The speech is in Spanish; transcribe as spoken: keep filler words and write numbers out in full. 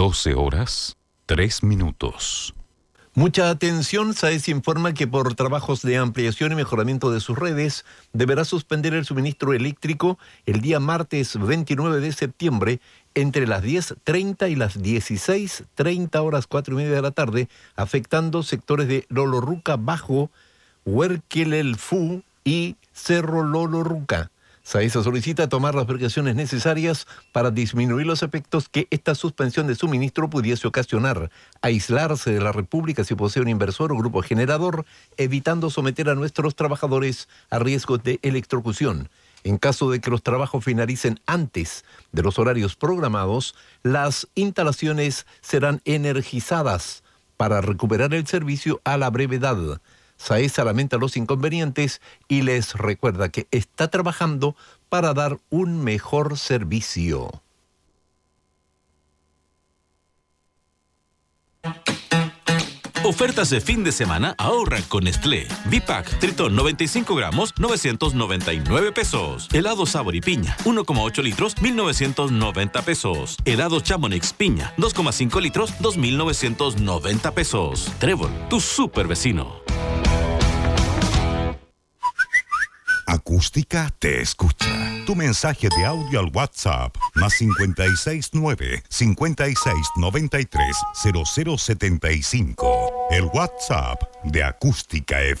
doce horas, tres minutos. Mucha atención, SAES informa que por trabajos de ampliación y mejoramiento de sus redes, deberá suspender el suministro eléctrico el día martes veintinueve de septiembre entre las diez treinta y las dieciséis treinta horas cuatro y media de la tarde, afectando sectores de Lolorruca Bajo, Huerquelelfú y Cerro Lolorruca. SAES solicita tomar las precauciones necesarias para disminuir los efectos que esta suspensión de suministro pudiese ocasionar, aislarse de la República si posee un inversor o grupo generador, evitando someter a nuestros trabajadores a riesgos de electrocución. En caso de que los trabajos finalicen antes de los horarios programados, las instalaciones serán energizadas para recuperar el servicio a la brevedad. SAES lamenta los inconvenientes y les recuerda que está trabajando para dar un mejor servicio. Ofertas de fin de semana, ahorra con Nestlé. Bipac, Tritón noventa y cinco gramos, novecientos noventa y nueve pesos. Helado Sabor y Piña, uno coma ocho litros, mil novecientos noventa pesos. Helado Chamonix Piña, dos coma cinco litros, dos mil novecientos noventa pesos. Trébol, tu super vecino. Acústica te escucha. Tu mensaje de audio al WhatsApp más cincuenta y seis nueve, cincuenta y seis noventa y tres, cero cero setenta y cinco. El WhatsApp de Acústica F